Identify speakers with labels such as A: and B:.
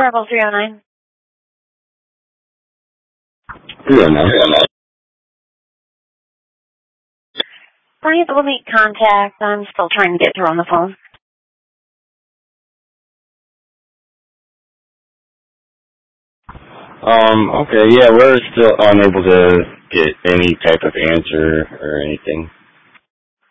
A: Travel 309.
B: 309.
A: Unable to make contact. I'm still trying to get through on the phone.
B: Okay, yeah, we're still unable to get any type of answer or anything.